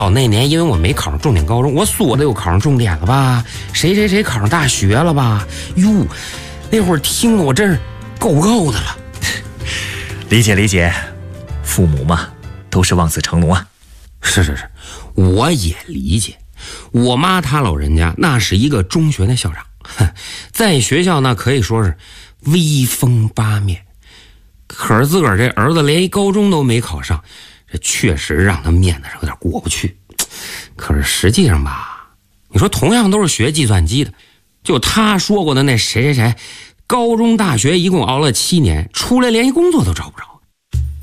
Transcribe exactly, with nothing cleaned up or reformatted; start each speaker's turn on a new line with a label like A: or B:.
A: 哦，那年因为我没考上重点高中，我锁的又考上重点了吧？谁谁谁考上大学了吧？哟，那会儿听了我真是够不够的了。
B: 理解理解，父母嘛，都是望子成龙啊。
A: 是是是，我也理解。我妈她老人家那是一个中学的校长，在学校那可以说是威风八面。可是自个儿这儿子连一高中都没考上，这确实让他面子上有点过不去。可是实际上吧，你说同样都是学计算机的，就他说过的那谁谁谁，高中大学一共熬了七年，出来连一工作都找不着。